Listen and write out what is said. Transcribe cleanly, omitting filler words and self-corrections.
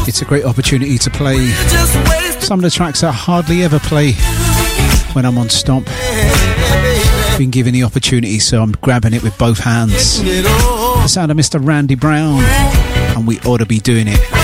It's a great opportunity to play some of the tracks I hardly ever play when I'm on Stomp. Been given the opportunity, so I'm grabbing it with both hands. The sound of Mr. Randy Brown, and we ought to be doing it.